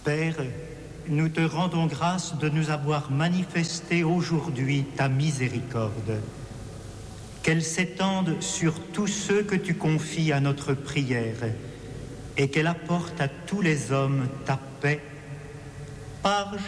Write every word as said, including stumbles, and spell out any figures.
Père, nous te rendons grâce de nous avoir manifesté aujourd'hui ta miséricorde. Qu'elle s'étende sur tous ceux que tu confies à notre prière et qu'elle apporte à tous les hommes ta paix par